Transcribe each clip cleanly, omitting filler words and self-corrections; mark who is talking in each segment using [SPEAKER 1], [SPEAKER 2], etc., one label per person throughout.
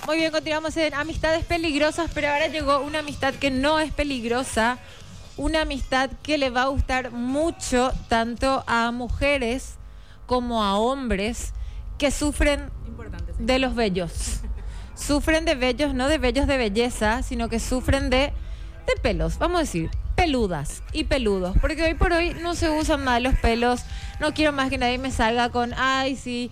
[SPEAKER 1] Muy bien, continuamos en amistades peligrosas, pero ahora llegó una amistad que no es peligrosa, una amistad que le va a gustar mucho tanto a mujeres como a hombres que sufren de los vellos. Sufren de vellos, no de vellos de belleza, sino que sufren de pelos, vamos a decir, peludas y peludos, porque hoy por hoy no se usan más los pelos. No quiero más que nadie me salga con, ay, sí,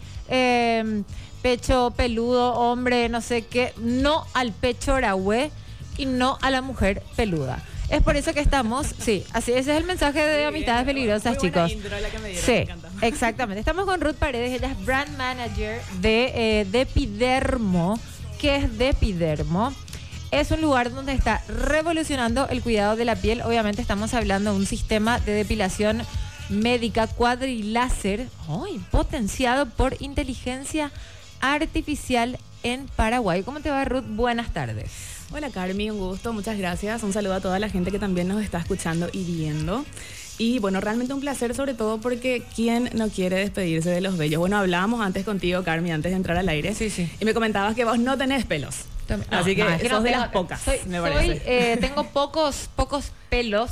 [SPEAKER 1] pecho peludo, hombre, no sé qué. No al pecho orahue y no a la mujer peluda. Es por eso que estamos, sí, así, ese es el mensaje de amistades peligrosas, chicos.
[SPEAKER 2] Intro, la que me dieron,
[SPEAKER 1] sí,
[SPEAKER 2] me encanta.
[SPEAKER 1] exactamente. Estamos con Ruth Paredes, ella es brand manager de Depidermo. ¿Qué es Depidermo? Es un lugar donde está revolucionando el cuidado de la piel. Obviamente estamos hablando de un sistema de depilación médica cuadriláser, potenciado por inteligencia artificial en Paraguay. ¿Cómo te va, Ruth? Buenas tardes.
[SPEAKER 2] Hola, Carmi, un gusto, muchas gracias. Un saludo a toda la gente que también nos está escuchando y viendo. Y bueno, realmente un placer, sobre todo porque ¿quién no quiere despedirse de los vellos? Bueno, hablábamos antes contigo, Carmi, antes de entrar al aire.
[SPEAKER 1] Sí, sí.
[SPEAKER 2] Y me comentabas que vos no tenés pelos. Así que sos de las pocas, me parece.
[SPEAKER 1] Tengo pocos pelos.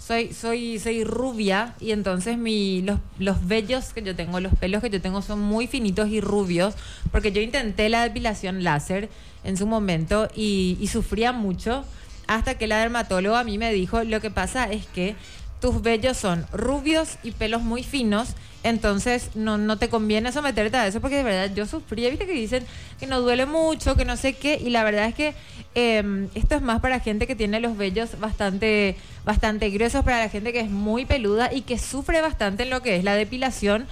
[SPEAKER 1] Soy rubia y entonces los vellos que yo tengo, los pelos que yo tengo son muy finitos y rubios, porque yo intenté la depilación láser en su momento y sufría mucho hasta que la dermatóloga a mí me dijo, lo que pasa es que tus vellos son rubios y pelos muy finos, entonces no te conviene someterte a eso, porque de verdad yo sufría. Viste que dicen que no duele mucho, que no sé qué, y la verdad es que esto es más para gente que tiene los vellos bastante gruesos, para la gente que es muy peluda y que sufre bastante en lo que es la depilación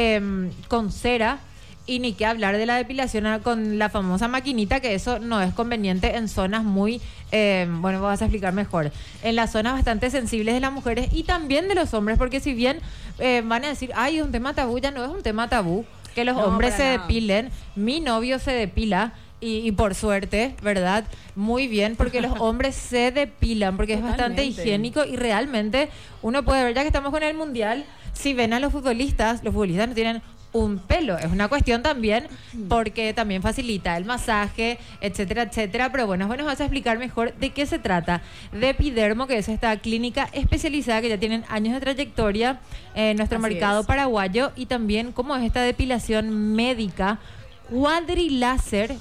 [SPEAKER 1] con cera. Y ni qué hablar de la depilación con la famosa maquinita, que eso no es conveniente en zonas muy, bueno, vas a explicar mejor, en las zonas bastante sensibles de las mujeres y también de los hombres, porque si bien van a decir, ay, es un tema tabú, ya no es un tema tabú, que los hombres se depilen. Mi novio se depila. Y por suerte, ¿verdad? Muy bien, porque los hombres se depilan, porque es bastante higiénico y realmente uno puede ver, ya que estamos con el mundial, si ven a los futbolistas no tienen un pelo. Es una cuestión también porque también facilita el masaje, etcétera, etcétera. Pero bueno, nos vas a explicar mejor de qué se trata. Depidermo, que es esta clínica especializada que ya tienen años de trayectoria en nuestro mercado paraguayo, y también cómo es esta depilación médica cuatriláser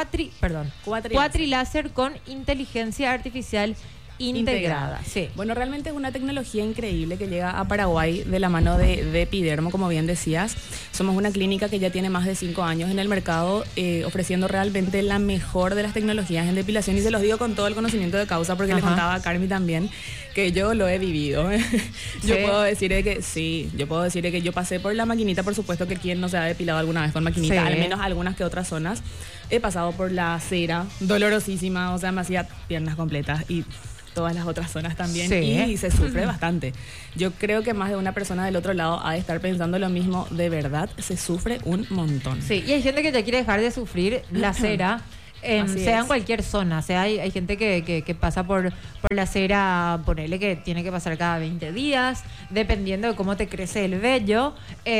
[SPEAKER 1] con inteligencia artificial integrada. Sí.
[SPEAKER 2] Bueno, realmente es una tecnología increíble que llega a Paraguay de la mano de Depidermo, como bien decías. Somos una clínica que ya tiene más de 5 años en el mercado, ofreciendo realmente la mejor de las tecnologías en depilación, y se los digo con todo el conocimiento de causa, porque le contaba a Carmi también que yo lo he vivido. Yo puedo decir que yo pasé por la maquinita, por supuesto que quien no se ha depilado alguna vez con maquinita, al menos algunas que otras zonas. He pasado por la cera, dolorosísima, o sea, me hacía piernas completas y todas las otras zonas también, y se sufre bastante. Yo creo que más de una persona del otro lado ha de estar pensando lo mismo. De verdad, se sufre un montón.
[SPEAKER 1] Sí, y hay gente que ya quiere dejar de sufrir la cera, sea en cualquier zona. O sea, hay gente que pasa por la cera, ponele que tiene que pasar cada 20 días, dependiendo de cómo te crece el vello.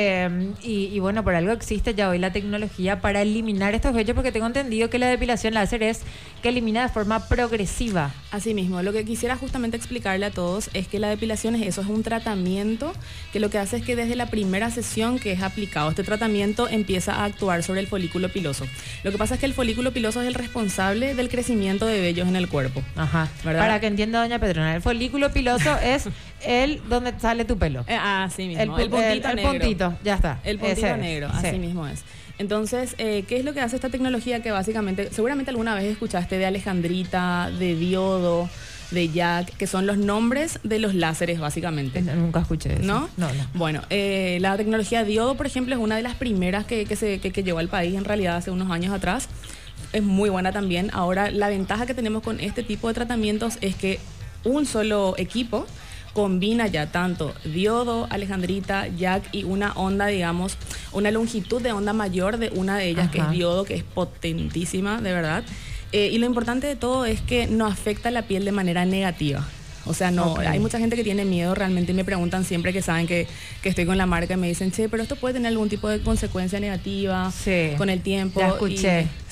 [SPEAKER 1] Y bueno, por algo existe ya hoy la tecnología para eliminar estos vellos, porque tengo entendido que la depilación láser es que elimina de forma progresiva.
[SPEAKER 2] Así mismo, lo que quisiera justamente explicarle a todos es que la depilación es un tratamiento que lo que hace es que desde la primera sesión que es aplicado, este tratamiento empieza a actuar sobre el folículo piloso. Lo que pasa es que el folículo piloso es el responsable del crecimiento de vellos en el cuerpo.
[SPEAKER 1] Ajá. ¿Verdad? Para que entienda doña Petrona, el folículo piloso es el donde sale tu pelo.
[SPEAKER 2] Así mismo,
[SPEAKER 1] el puntito negro. El puntito, ya está.
[SPEAKER 2] El puntito negro, así mismo es. Entonces, ¿qué es lo que hace esta tecnología? Que básicamente, seguramente alguna vez escuchaste de Alejandrita, de Diodo, de Jack, que son los nombres de los láseres, básicamente.
[SPEAKER 1] Nunca escuché eso.
[SPEAKER 2] ¿No?
[SPEAKER 1] No.
[SPEAKER 2] Bueno, la tecnología Diodo, por ejemplo, es una de las primeras que llegó al país en realidad hace unos años atrás. Es muy buena también. Ahora, la ventaja que tenemos con este tipo de tratamientos es que un solo equipo combina ya tanto diodo, Alejandrita, Jack y una onda, digamos, una longitud de onda mayor de una de ellas, que es diodo, que es potentísima, de verdad. Y lo importante de todo es que no afecta la piel de manera negativa. O sea, no, hay mucha gente que tiene miedo realmente y me preguntan siempre que saben que estoy con la marca y me dicen, che, pero esto puede tener algún tipo de consecuencia negativa con el tiempo.
[SPEAKER 1] Ya escuché.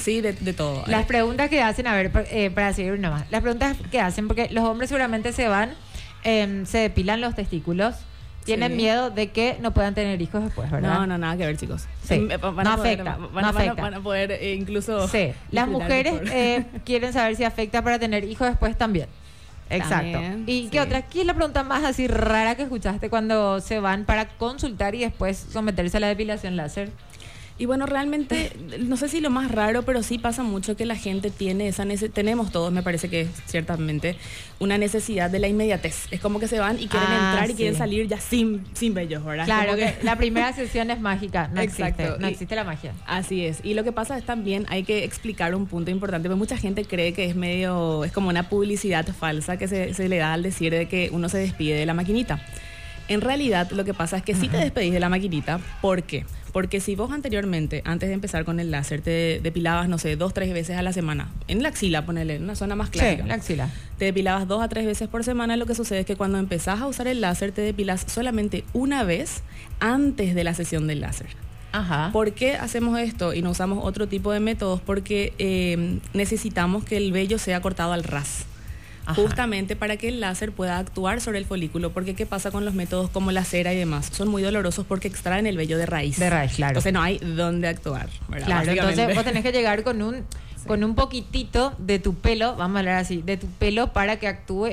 [SPEAKER 2] Sí, de todo.
[SPEAKER 1] Las preguntas que hacen, a ver, para seguir una más. Las preguntas que hacen, porque los hombres seguramente se van, se depilan los testículos, tienen miedo de que no puedan tener hijos después, ¿verdad?
[SPEAKER 2] No, nada que ver, chicos.
[SPEAKER 1] Sí. No afecta.
[SPEAKER 2] Van a poder incluso...
[SPEAKER 1] Sí. Las mujeres quieren saber si afecta para tener hijos después también. Exacto.
[SPEAKER 2] También,
[SPEAKER 1] ¿Y qué otra? ¿Qué es la pregunta más así rara que escuchaste cuando se van para consultar y después someterse a la depilación láser?
[SPEAKER 2] Y bueno, realmente, no sé si lo más raro, pero sí pasa mucho que la gente tiene tenemos todos, me parece que ciertamente, una necesidad de la inmediatez. Es como que se van y quieren entrar y quieren salir ya sin vellos, ¿verdad?
[SPEAKER 1] Claro, que la primera sesión es mágica, no
[SPEAKER 2] Exacto.
[SPEAKER 1] existe, no existe la magia.
[SPEAKER 2] Así es. Y lo que pasa es también, hay que explicar un punto importante, porque mucha gente cree que es como una publicidad falsa que se le da al decir de que uno se despide de la maquinita. En realidad, lo que pasa es que sí te despedís de la maquinita. ¿Por qué? Porque si vos anteriormente, antes de empezar con el láser, te depilabas, no sé, 2-3 veces a la semana, en la axila, ponele, en una zona más clásica.
[SPEAKER 1] Sí, la axila.
[SPEAKER 2] Te depilabas 2 a 3 veces por semana, lo que sucede es que cuando empezás a usar el láser, te depilas solamente una vez antes de la sesión del láser.
[SPEAKER 1] Ajá.
[SPEAKER 2] ¿Por qué hacemos esto y no usamos otro tipo de métodos? Porque necesitamos que el vello sea cortado al ras. Ajá. Justamente para que el láser pueda actuar sobre el folículo, porque ¿qué pasa con los métodos como la cera y demás? Son muy dolorosos porque extraen el vello de raíz.
[SPEAKER 1] De raíz, claro.
[SPEAKER 2] Entonces no hay dónde actuar, ¿verdad?
[SPEAKER 1] Claro, entonces vos tenés que llegar con un poquitito de tu pelo, vamos a hablar así, de tu pelo para que actúe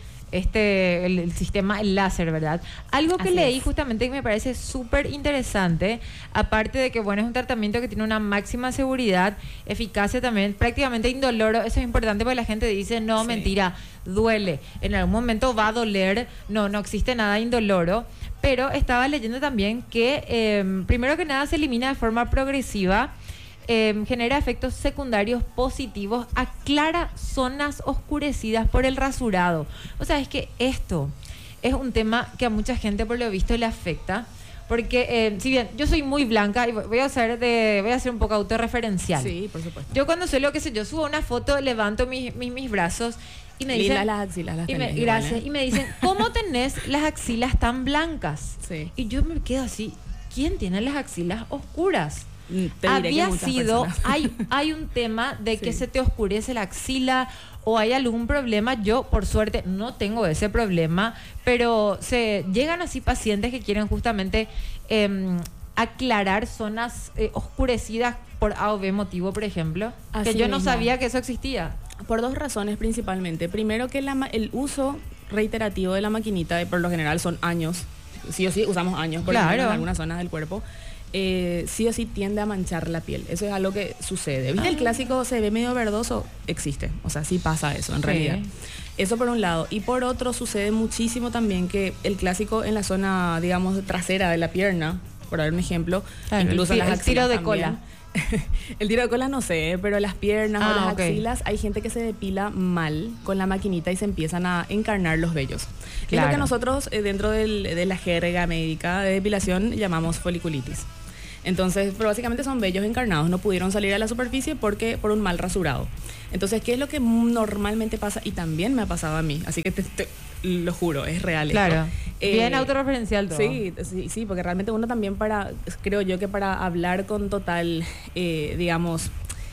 [SPEAKER 1] el sistema, el láser, ¿verdad? Algo que leí justamente que me parece súper interesante, aparte de que, bueno, es un tratamiento que tiene una máxima seguridad, eficacia también, prácticamente indoloro. Eso es importante porque la gente dice, no, mentira, duele. En algún momento va a doler, no existe nada indoloro. Pero estaba leyendo también que, primero que nada, se elimina de forma progresiva, genera efectos secundarios positivos, aclara zonas oscurecidas por el rasurado. O sea, es que esto es un tema que a mucha gente por lo visto le afecta, porque si bien yo soy muy blanca y voy a hacer un poco autorreferencial.
[SPEAKER 2] Sí, por supuesto.
[SPEAKER 1] Yo cuando suelo, qué sé yo, subo una foto, levanto mis brazos y me dicen...
[SPEAKER 2] las axilas las tenés,
[SPEAKER 1] gracias. Y me dicen, ¿cómo tenés las axilas tan blancas?
[SPEAKER 2] Sí.
[SPEAKER 1] Y yo me quedo así, ¿quién tiene las axilas oscuras?
[SPEAKER 2] Había
[SPEAKER 1] sido, hay un tema de que se te oscurece la axila o hay algún problema. Yo, por suerte, no tengo ese problema, pero se llegan así pacientes que quieren justamente aclarar zonas oscurecidas por A o B motivo, por ejemplo,
[SPEAKER 2] así
[SPEAKER 1] que yo no
[SPEAKER 2] mismo.
[SPEAKER 1] sabía que eso existía.
[SPEAKER 2] Por 2 razones principalmente. Primero, que el uso reiterativo de la maquinita, por lo general son años, sí o sí usamos años, por ejemplo, en algunas zonas del cuerpo. Sí o sí tiende a manchar la piel. Eso es algo que sucede. ¿Viste? El clásico se ve medio verdoso, existe. O sea, sí pasa eso en realidad. Eso por un lado. Y por otro, sucede muchísimo también que el clásico en la zona, digamos, trasera de la pierna, por dar un ejemplo, incluso las axilas,
[SPEAKER 1] el tiro de
[SPEAKER 2] también.
[SPEAKER 1] cola.
[SPEAKER 2] El tiro de cola no sé, pero las piernas o las axilas, hay gente que se depila mal con la maquinita y se empiezan a encarnar los vellos. Claro. Es lo que nosotros dentro de la jerga médica de depilación llamamos foliculitis. Entonces, pero básicamente son vellos encarnados, no pudieron salir a la superficie por un mal rasurado. Entonces, ¿qué es lo que normalmente pasa? Y también me ha pasado a mí, así que te lo juro, es real.
[SPEAKER 1] Claro,
[SPEAKER 2] esto.
[SPEAKER 1] Bien autorreferencial todo.
[SPEAKER 2] Sí, porque realmente uno también creo yo que para hablar con total, digamos,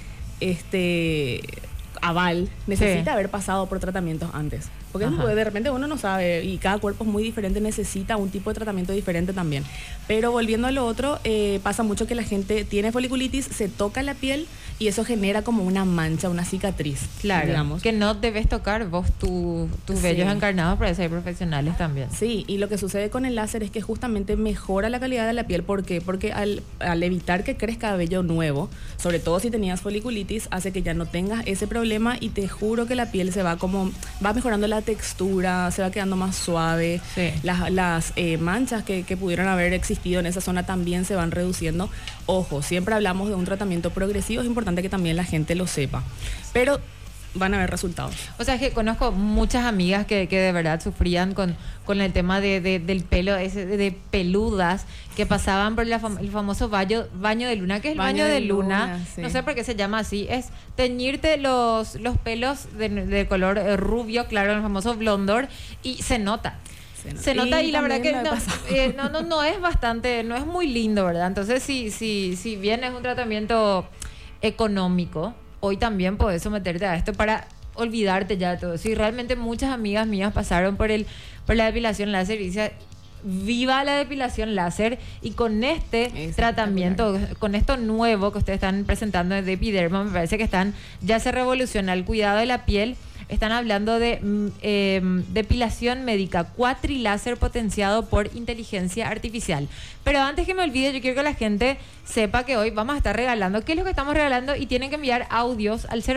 [SPEAKER 2] aval, necesita haber pasado por tratamientos antes. Porque de repente uno no sabe y cada cuerpo es muy diferente, necesita un tipo de tratamiento diferente también. Pero volviendo a lo otro, pasa mucho que la gente tiene foliculitis, se toca la piel y eso genera como una mancha, una cicatriz.
[SPEAKER 1] Claro, digamos. Que no debes tocar vos tus vellos encarnados, para eso hay profesionales también.
[SPEAKER 2] Sí, y lo que sucede con el láser es que justamente mejora la calidad de la piel. ¿Por qué? Porque al evitar que crezca vello nuevo, sobre todo si tenías foliculitis, hace que ya no tengas ese problema y te juro que la piel va mejorando la textura, se va quedando más suave. Sí. Las manchas que pudieron haber existido en esa zona también se van reduciendo. Ojo, siempre hablamos de un tratamiento progresivo, es importante que también la gente lo sepa. Pero van a haber resultados.
[SPEAKER 1] O sea, es que conozco muchas amigas que de verdad sufrían con el tema del pelo, de peludas, que pasaban por el famoso baño de luna, que es el baño de luna. Sí. No sé por qué se llama así. Es teñirte los pelos de color rubio, claro, el famoso blondor, y se nota. Se nota y la verdad que no es bastante, no es muy lindo, ¿verdad? Entonces, si bien es un tratamiento económico, hoy también puedes someterte a esto para olvidarte ya de todo. Si realmente muchas amigas mías pasaron por la depilación láser y dicen, viva la depilación láser, y con este tratamiento, con esto nuevo que ustedes están presentando de Epidermo, me parece que ya se revoluciona el cuidado de la piel. Están hablando de depilación médica cuatriláser potenciado por inteligencia artificial. Pero antes que me olvide, yo quiero que la gente sepa que hoy vamos a estar regalando. ¿Qué es lo que estamos regalando? Y tienen que enviar audios al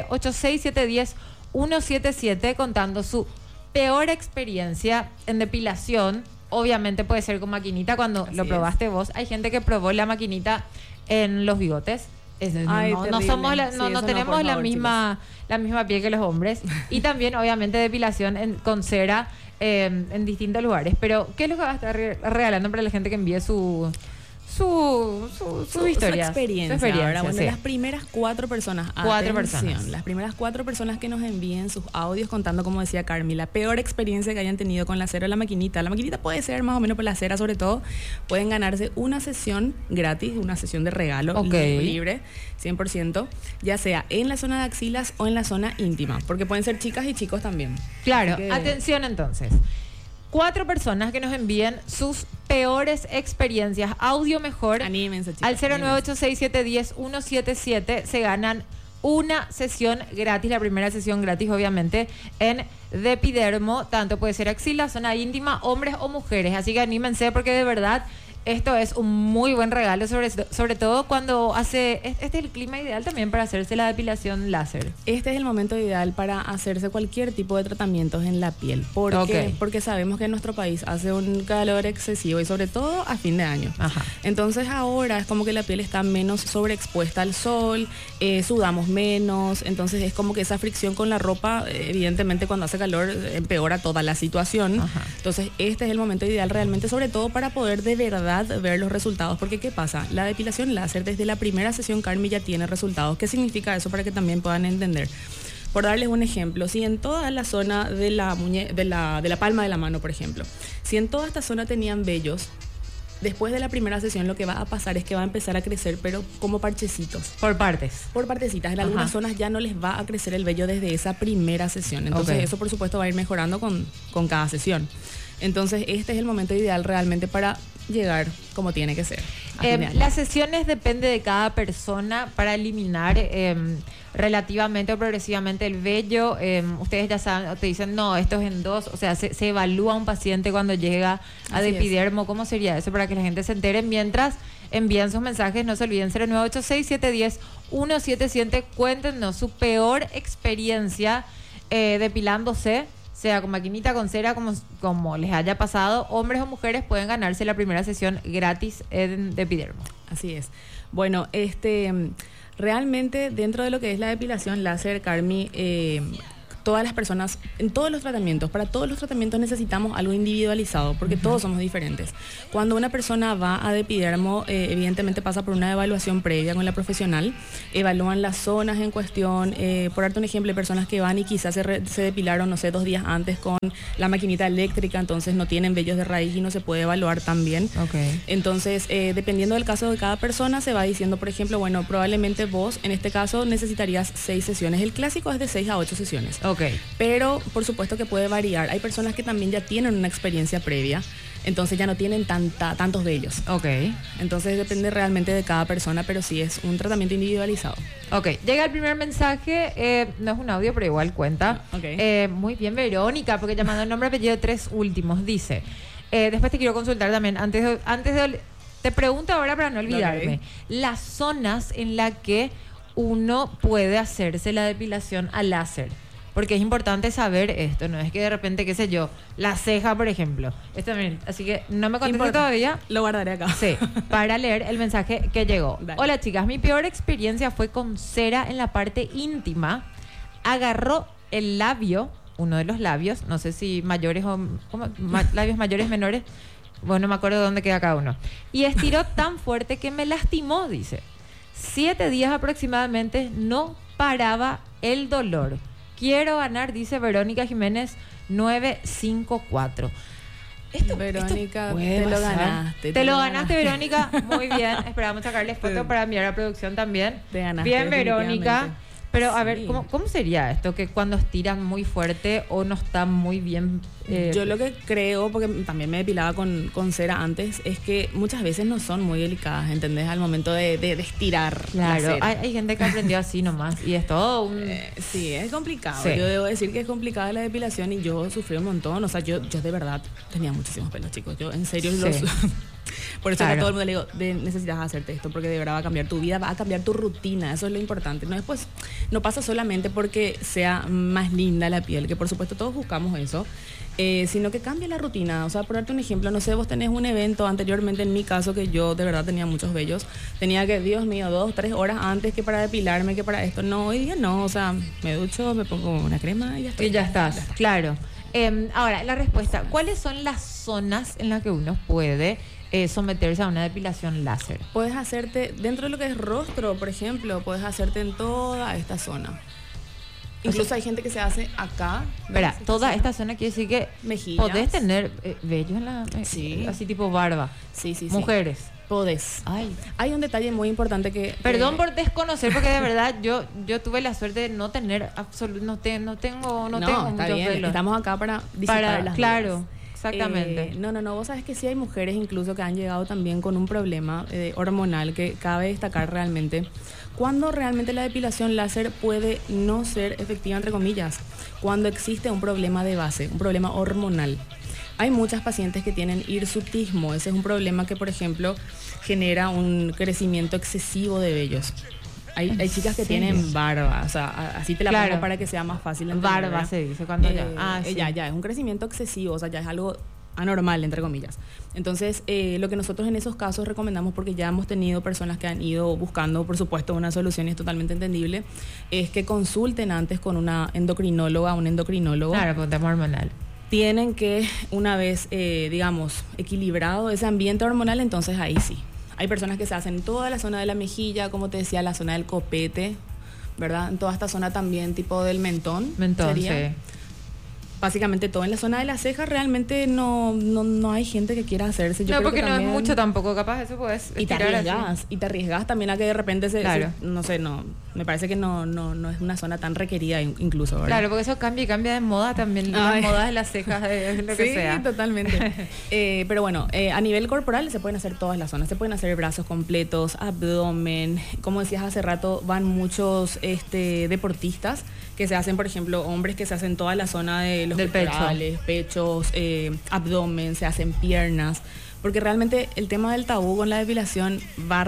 [SPEAKER 1] 0986710177 contando su peor experiencia en depilación. Obviamente puede ser con maquinita cuando lo probaste vos. Hay gente que probó la maquinita en los bigotes. No tenemos la misma piel que los hombres. Y también obviamente depilación con cera en distintos lugares. Pero ¿qué es lo que va a estar regalando para la gente que envíe su historia,
[SPEAKER 2] su experiencia. Ahora, bueno,
[SPEAKER 1] sí.
[SPEAKER 2] Las primeras 4 personas, las primeras 4 personas que nos envíen sus audios contando, como decía Carmi, la peor experiencia que hayan tenido con la cera o la maquinita. La maquinita puede ser más o menos, por la cera sobre todo, pueden ganarse una sesión gratis, una sesión de regalo, libre, 100%, ya sea en la zona de axilas o en la zona íntima, porque pueden ser chicas y chicos también.
[SPEAKER 1] Claro, atención entonces. 4 personas que nos envíen sus peores experiencias, audio mejor,
[SPEAKER 2] anímense, chicas,
[SPEAKER 1] al 0986710177 se ganan una sesión gratis, la primera sesión gratis obviamente en Depidermo, tanto puede ser axila, zona íntima, hombres o mujeres, así que anímense porque de verdad esto es un muy buen regalo, sobre todo cuando este es el clima ideal también para hacerse la depilación láser.
[SPEAKER 2] Este es el momento ideal para hacerse cualquier tipo de tratamientos en la piel. ¿Por qué? Porque sabemos que en nuestro país hace un calor excesivo y sobre todo a fin de año.
[SPEAKER 1] Ajá.
[SPEAKER 2] Entonces ahora es como que la piel está menos sobreexpuesta al sol, sudamos menos, entonces es como que esa fricción con la ropa, evidentemente cuando hace calor empeora toda la situación.
[SPEAKER 1] Ajá.
[SPEAKER 2] Entonces este es el momento ideal realmente, sobre todo para poder de verdad ver los resultados, porque ¿qué pasa? La depilación láser desde la primera sesión, Carmi, ya tiene resultados. ¿Qué significa eso para que también puedan entender? Por darles un ejemplo, si en toda la zona de la palma de la mano, por ejemplo, si en toda esta zona tenían vellos, después de la primera sesión lo que va a pasar es que va a empezar a crecer, pero como parchecitos.
[SPEAKER 1] Por partes.
[SPEAKER 2] Por partecitas. En algunas zonas ya no les va a crecer el vello desde esa primera sesión. Entonces eso por supuesto va a ir mejorando con cada sesión. Entonces este es el momento ideal realmente para llegar como tiene que ser.
[SPEAKER 1] Las sesiones depende de cada persona para eliminar relativamente o progresivamente el vello. Ustedes ya saben, te dicen, no, esto es en 2. O sea, se evalúa un paciente cuando llega a Depidermo. ¿Cómo sería eso? Para que la gente se entere. Mientras envían sus mensajes, no se olviden, 0986710177. Cuéntenos su peor experiencia depilándose, sea con maquinita, con cera, como les haya pasado. Hombres o mujeres pueden ganarse la primera sesión gratis en Depidermo.
[SPEAKER 2] Así es. Bueno, realmente dentro de lo que es la depilación láser, Carmi, todas las personas, en todos los tratamientos, para todos los tratamientos necesitamos algo individualizado, porque todos somos diferentes. Cuando una persona va a Depidermo, evidentemente pasa por una evaluación previa con la profesional, evalúan las zonas en cuestión, por darte un ejemplo, hay personas que van y quizás se depilaron, no sé, 2 días antes con la maquinita eléctrica, entonces no tienen vellos de raíz y no se puede evaluar tan bien. Entonces, dependiendo del caso de cada persona, se va diciendo, por ejemplo, bueno, probablemente vos, en este caso, necesitarías 6 sesiones. El clásico es de 6 a 8 sesiones. Pero por supuesto que puede variar. Hay personas que también ya tienen una experiencia previa, entonces ya no tienen tantos vellos. Entonces depende realmente de cada persona, pero sí es un tratamiento individualizado.
[SPEAKER 1] Llega el primer mensaje, no es un audio, pero igual cuenta. Muy bien, Verónica, porque llamando el nombre, apellido, 3 últimos. Dice, después te quiero consultar también, te pregunto ahora para no olvidarme, las zonas en las que uno puede hacerse la depilación a láser. Porque es importante saber esto, no es que de repente, qué sé yo, la ceja, por ejemplo. Así que no me contesté todavía.
[SPEAKER 2] Lo guardaré acá.
[SPEAKER 1] Sí, para leer el mensaje que llegó.
[SPEAKER 2] Dale.
[SPEAKER 1] Hola, chicas, mi peor experiencia fue con cera en la parte íntima. Agarró el labio, uno de los labios, no sé si mayores o... labios mayores, menores. Bueno, no me acuerdo de dónde queda cada uno. Y estiró tan fuerte que me lastimó, dice. 7 días aproximadamente no paraba el dolor. Quiero ganar, dice Verónica Jiménez 954.
[SPEAKER 2] Verónica,
[SPEAKER 1] puede
[SPEAKER 2] te lo
[SPEAKER 1] pasar.
[SPEAKER 2] ganaste.
[SPEAKER 1] Te lo ganaste, Verónica. Muy bien. Esperamos sacarle foto para enviar a producción también.
[SPEAKER 2] Te ganaste,
[SPEAKER 1] Bien, Verónica.
[SPEAKER 2] definitivamente.
[SPEAKER 1] Pero a ver,
[SPEAKER 2] Sí.
[SPEAKER 1] ¿cómo sería esto? Que cuando estiran muy fuerte o no está muy bien.
[SPEAKER 2] Yo lo que creo, porque también me depilaba con cera antes, es que muchas veces no son muy delicadas, ¿entendés? Al momento de estirar la
[SPEAKER 1] Claro,
[SPEAKER 2] cera.
[SPEAKER 1] hay gente que aprendió así nomás. Y es todo un.
[SPEAKER 2] Sí, es complicado.
[SPEAKER 1] Sí.
[SPEAKER 2] Yo debo decir que es complicada la depilación y yo sufrí un montón. O sea, yo de verdad tenía muchísimos pelos, chicos. Yo en serio
[SPEAKER 1] Sí.
[SPEAKER 2] los... Por eso
[SPEAKER 1] Claro.
[SPEAKER 2] que a todo el mundo le digo, necesitas hacerte esto, porque de verdad va a cambiar tu vida, va a cambiar tu rutina, eso es lo importante. No, después, no pasa solamente porque sea más linda la piel, que por supuesto todos buscamos eso, sino que cambia la rutina. O sea, por darte un ejemplo, no sé, vos tenés un evento anteriormente, en mi caso, que yo de verdad tenía muchos vellos, tenía que, Dios mío, 2, 3 horas antes que para depilarme, que para esto. No, hoy día no, o sea, me ducho, me pongo una crema y ya estoy.
[SPEAKER 1] Y ya estás, claro. Ahora, la respuesta. ¿Cuáles son las zonas en las que uno puede someterse a una depilación láser?
[SPEAKER 2] Puedes hacerte, dentro de lo que es rostro, por ejemplo, puedes hacerte en toda esta zona. Incluso hay gente que se hace acá.
[SPEAKER 1] Verá,
[SPEAKER 2] ¿ves?
[SPEAKER 1] toda esta zona quiere decir que
[SPEAKER 2] Mejillas.
[SPEAKER 1] podés tener vello en la.
[SPEAKER 2] Sí.
[SPEAKER 1] Así tipo barba.
[SPEAKER 2] Sí, sí, sí.
[SPEAKER 1] Mujeres.
[SPEAKER 2] Podés.
[SPEAKER 1] Ay.
[SPEAKER 2] Hay un detalle muy importante que...
[SPEAKER 1] Perdón por desconocer, porque de verdad yo tuve la suerte de no tener no tengo
[SPEAKER 2] No,
[SPEAKER 1] muchos
[SPEAKER 2] está bien.
[SPEAKER 1] pelos.
[SPEAKER 2] Estamos acá para disipar las
[SPEAKER 1] Claro,
[SPEAKER 2] dudas.
[SPEAKER 1] exactamente.
[SPEAKER 2] No. Vos sabés que sí hay mujeres incluso que han llegado también con un problema hormonal que cabe destacar realmente. Cuando realmente la depilación láser puede no ser efectiva, entre comillas, cuando existe un problema de base, un problema hormonal. Hay muchas pacientes que tienen hirsutismo. Ese es un problema que, por ejemplo, genera un crecimiento excesivo de vellos. Hay chicas que
[SPEAKER 1] serio?
[SPEAKER 2] tienen barba, o sea, así te la
[SPEAKER 1] Claro.
[SPEAKER 2] pongo para que sea más fácil entender,
[SPEAKER 1] Barba
[SPEAKER 2] ¿verdad?
[SPEAKER 1] se dice cuando ya. Sí.
[SPEAKER 2] Ya, es un crecimiento excesivo, o sea, ya es algo anormal, entre comillas. Entonces, lo que nosotros en esos casos recomendamos, porque ya hemos tenido personas que han ido buscando, por supuesto, una solución y es totalmente entendible, es que consulten antes con una endocrinóloga, un endocrinólogo.
[SPEAKER 1] Claro, por tema hormonal.
[SPEAKER 2] Tienen que, una vez, digamos, equilibrado ese ambiente hormonal, entonces ahí sí. Hay personas que se hacen toda la zona de la mejilla, como te decía, la zona del copete, ¿verdad? En toda esta zona también, tipo del mentón. Sería.
[SPEAKER 1] Sí.
[SPEAKER 2] Básicamente todo en la zona de las cejas realmente no hay gente que quiera hacerse. Yo
[SPEAKER 1] No,
[SPEAKER 2] creo
[SPEAKER 1] porque
[SPEAKER 2] que
[SPEAKER 1] no es
[SPEAKER 2] también-
[SPEAKER 1] mucho tampoco, capaz eso puedes
[SPEAKER 2] Y te
[SPEAKER 1] estirar así.
[SPEAKER 2] arriesgas también a que de repente
[SPEAKER 1] Claro.
[SPEAKER 2] no sé, me parece que no es una zona tan requerida incluso, ¿verdad?
[SPEAKER 1] Claro, porque eso cambia de moda también,
[SPEAKER 2] Ay.
[SPEAKER 1] las modas de las cejas, de lo que
[SPEAKER 2] Sí,
[SPEAKER 1] sea.
[SPEAKER 2] totalmente. Pero bueno, a nivel corporal se pueden hacer todas las zonas. Se pueden hacer brazos completos, abdomen. Como decías hace rato, van muchos deportistas que se hacen, por ejemplo, hombres que se hacen toda la zona de los
[SPEAKER 1] Del pecho.
[SPEAKER 2] pectorales, pechos, abdomen, se hacen piernas. Porque realmente el tema del tabú con la depilación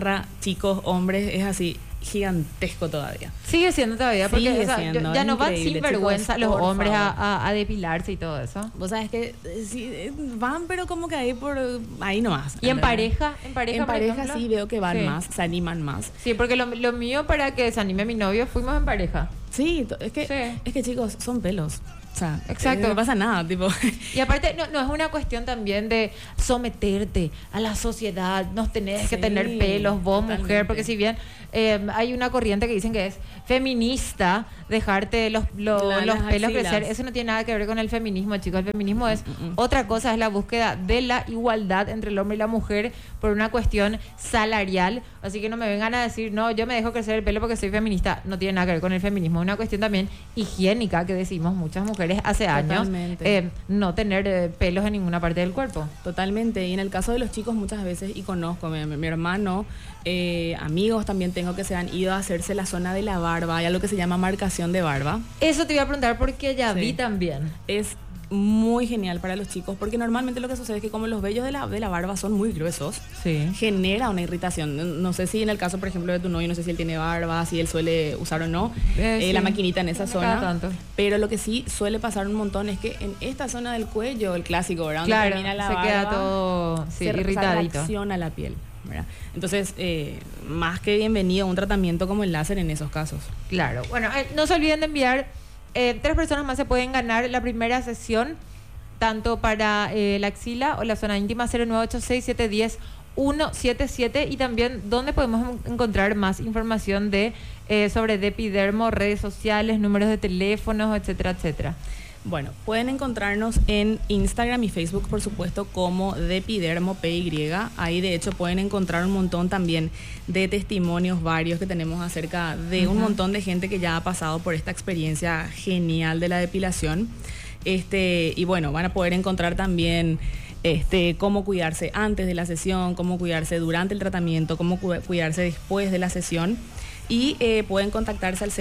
[SPEAKER 2] / chicos, hombres, es así gigantesco todavía.
[SPEAKER 1] Sigue siendo todavía, porque
[SPEAKER 2] Sigue
[SPEAKER 1] o sea,
[SPEAKER 2] siendo,
[SPEAKER 1] ya
[SPEAKER 2] es
[SPEAKER 1] no van
[SPEAKER 2] increíble,
[SPEAKER 1] sin vergüenza
[SPEAKER 2] chicos,
[SPEAKER 1] los
[SPEAKER 2] por
[SPEAKER 1] hombres
[SPEAKER 2] favor.
[SPEAKER 1] a depilarse y todo eso.
[SPEAKER 2] Vos sabés que sí, van, pero como que ahí ahí nomás.
[SPEAKER 1] ¿Y en
[SPEAKER 2] ¿entendés?
[SPEAKER 1] pareja? En pareja,
[SPEAKER 2] En
[SPEAKER 1] por
[SPEAKER 2] pareja
[SPEAKER 1] ejemplo?
[SPEAKER 2] sí veo que van
[SPEAKER 1] Sí.
[SPEAKER 2] más, se animan más.
[SPEAKER 1] Sí, porque lo mío para que se anime mi novio fuimos en pareja.
[SPEAKER 2] Sí,
[SPEAKER 1] Sí.
[SPEAKER 2] es que chicos, son pelos. O sea,
[SPEAKER 1] Exacto.
[SPEAKER 2] no pasa nada, tipo.
[SPEAKER 1] Y aparte, no es una cuestión también de someterte a la sociedad, no tenés que
[SPEAKER 2] Sí,
[SPEAKER 1] tener pelos, vos
[SPEAKER 2] totalmente.
[SPEAKER 1] mujer, porque si bien hay una corriente que dicen que es feminista, dejarte los
[SPEAKER 2] Las
[SPEAKER 1] pelos
[SPEAKER 2] axilas.
[SPEAKER 1] crecer, eso no tiene nada que ver con el feminismo, chicos, el feminismo es otra cosa, es la búsqueda de la igualdad entre el hombre y la mujer por una cuestión salarial, así que no me vengan a decir, no, yo me dejo crecer el pelo porque soy feminista, no tiene nada que ver con el feminismo, es una cuestión también higiénica que decimos muchas mujeres hace años,
[SPEAKER 2] Totalmente.
[SPEAKER 1] no tener pelos en ninguna parte del cuerpo.
[SPEAKER 2] Totalmente. Y en el caso de los chicos muchas veces, y conozco, mi hermano, amigos también tengo que se han ido a hacerse la zona de la barba. Hay algo que se llama marcación de barba.
[SPEAKER 1] Eso te iba a preguntar porque ya
[SPEAKER 2] Sí.
[SPEAKER 1] vi también.
[SPEAKER 2] Es muy genial para los chicos porque normalmente lo que sucede es que como los vellos de la barba son muy gruesos,
[SPEAKER 1] Sí.
[SPEAKER 2] genera una irritación. No sé si en el caso, por ejemplo, de tu novio, no sé si él tiene barba, si él suele usar o no
[SPEAKER 1] Sí.
[SPEAKER 2] la maquinita en esa
[SPEAKER 1] Cada
[SPEAKER 2] zona.
[SPEAKER 1] tanto.
[SPEAKER 2] Pero lo que sí suele pasar un montón es que en esta zona del cuello, el clásico, ¿verdad? Donde
[SPEAKER 1] Claro,
[SPEAKER 2] termina la
[SPEAKER 1] se queda
[SPEAKER 2] barba,
[SPEAKER 1] todo sí,
[SPEAKER 2] se
[SPEAKER 1] irritadito.
[SPEAKER 2] reacciona la piel, ¿verdad? Entonces, más que bienvenido un tratamiento como el láser en esos casos.
[SPEAKER 1] Claro. Bueno, no se olviden de enviar. 3 personas más se pueden ganar la primera sesión, tanto para la axila o la zona íntima. 0986-710-177. Y también, ¿dónde podemos encontrar más información sobre Depidermo, redes sociales, números de teléfonos, etcétera, etcétera?
[SPEAKER 2] Bueno, pueden encontrarnos en Instagram y Facebook, por supuesto, como Depidermo PY. Ahí, de hecho, pueden encontrar un montón también de testimonios varios que tenemos acerca de un montón de gente que ya ha pasado por esta experiencia genial de la depilación. Y bueno, van a poder encontrar también cómo cuidarse antes de la sesión, cómo cuidarse durante el tratamiento, cómo cuidarse después de la sesión. Y pueden contactarse al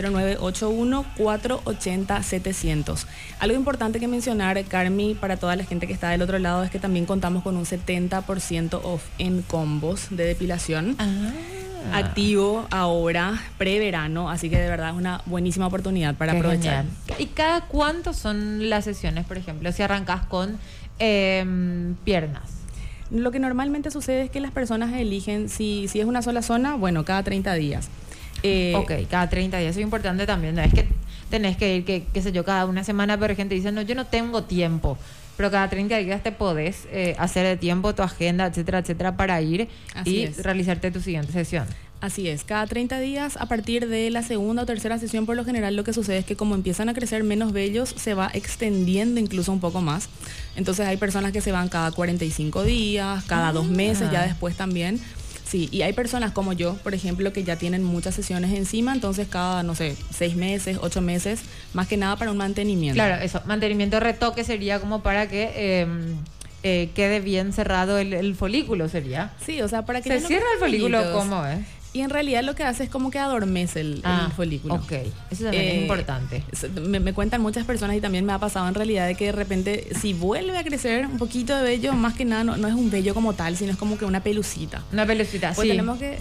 [SPEAKER 2] 0981-480-700. Algo importante que mencionar, Carmi, para toda la gente que está del otro lado, es que también contamos con un 70% off en combos de depilación. Activo ahora, preverano, así que de verdad es una buenísima oportunidad para aprovechar.
[SPEAKER 1] Genial. ¿Y cada cuánto son las sesiones, por ejemplo, si arrancas con piernas?
[SPEAKER 2] Lo que normalmente sucede es que las personas eligen, si es una sola zona, bueno, cada 30 días.
[SPEAKER 1] Ok, cada 30 días, eso es importante también, no es que tenés que ir, qué sé yo, cada una semana, pero gente dice, no, yo no tengo tiempo, pero cada 30 días te podés hacer de tiempo tu agenda, etcétera, etcétera, para ir realizarte tu siguiente sesión.
[SPEAKER 2] Así es, cada 30 días, a partir de la segunda o tercera sesión, por lo general lo que sucede es que como empiezan a crecer menos vellos, se va extendiendo incluso un poco más. Entonces hay personas que se van cada 45 días, cada 2 meses, ya después también. Sí, y hay personas como yo, por ejemplo, que ya tienen muchas sesiones encima, entonces cada, no sé, 6 meses, 8 meses, más que nada para un mantenimiento.
[SPEAKER 1] Claro, eso, mantenimiento, retoque sería como para que quede bien cerrado el folículo, sería.
[SPEAKER 2] Sí, o sea, para que...
[SPEAKER 1] ¿Se cierra el folículo cómo es?
[SPEAKER 2] Y en realidad lo que hace es como que adormece el folículo.
[SPEAKER 1] Ok, eso también es importante.
[SPEAKER 2] Me cuentan muchas personas y también me ha pasado en realidad de que de repente si vuelve a crecer un poquito de vello, más que nada no es un vello como tal, sino es como que una pelucita.
[SPEAKER 1] Una pelucita,
[SPEAKER 2] pues
[SPEAKER 1] sí.
[SPEAKER 2] Tenemos que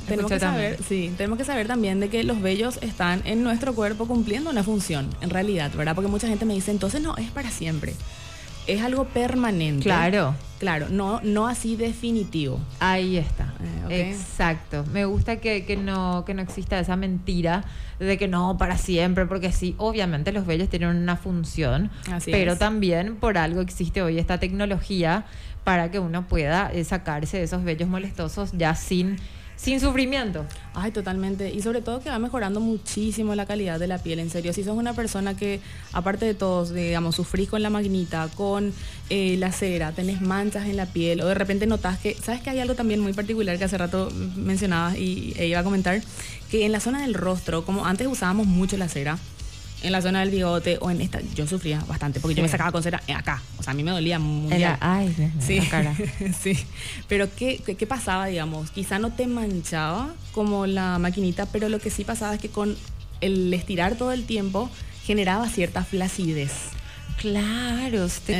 [SPEAKER 2] saber también de que los vellos están en nuestro cuerpo cumpliendo una función, en realidad, ¿verdad? Porque mucha gente me dice, entonces no, es para siempre. Es algo permanente.
[SPEAKER 1] Claro.
[SPEAKER 2] Claro, no así definitivo.
[SPEAKER 1] Ahí está.
[SPEAKER 2] Okay.
[SPEAKER 1] Exacto. Me gusta que no exista esa mentira de que no, para siempre, porque sí, obviamente los vellos tienen una función, pero también por algo existe hoy esta tecnología para que uno pueda sacarse de esos vellos molestosos ya sin sufrimiento.
[SPEAKER 2] Ay, totalmente. Y sobre todo que va mejorando muchísimo la calidad de la piel. En serio, si sos una persona que, aparte de todos, digamos, sufrís con la magnita, con la cera, tenés manchas en la piel, o de repente notás que, ¿sabes que hay algo también muy particular que hace rato mencionabas y iba a comentar? Que en la zona del rostro, como antes usábamos mucho la cera, en la zona del bigote o en esta, yo sufría bastante porque yo me sacaba con cera acá, o sea, a mí me dolía mundial.
[SPEAKER 1] Sí, la cara.
[SPEAKER 2] Sí, pero ¿qué pasaba, digamos? Quizá no te manchaba como la maquinita, pero lo que sí pasaba es que con el estirar todo el tiempo generaba cierta flacidez.
[SPEAKER 1] Claro, sí.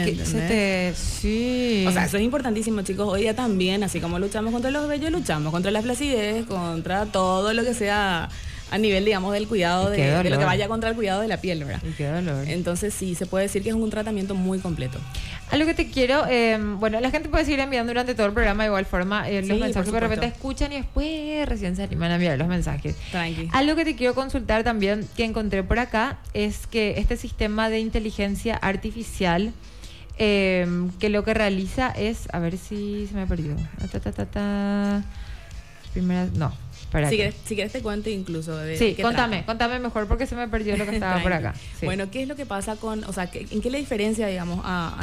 [SPEAKER 2] O sea, eso es importantísimo, chicos. Hoy día también, así como luchamos contra los vellos, luchamos contra la flacidez, contra todo lo que sea a nivel, digamos, del cuidado de lo que vaya contra el cuidado de la piel, ¿verdad?
[SPEAKER 1] Y qué dolor.
[SPEAKER 2] Entonces sí, se puede decir que es un tratamiento muy completo.
[SPEAKER 1] Algo que te quiero, bueno, la gente puede seguir enviando durante todo el programa de igual forma los mensajes que de repente escuchan y después recién se animan a enviar los mensajes.
[SPEAKER 2] Tranqui.
[SPEAKER 1] Algo que te quiero consultar también, que encontré por acá, es que este sistema de inteligencia artificial, que lo que realiza es, a ver si se me perdió. Primera, no.
[SPEAKER 2] Si quieres te cuento incluso de
[SPEAKER 1] sí, contame mejor porque se me perdió lo que estaba por acá. Sí.
[SPEAKER 2] Bueno, ¿qué es lo que pasa con, o sea, en qué le diferencia, digamos, a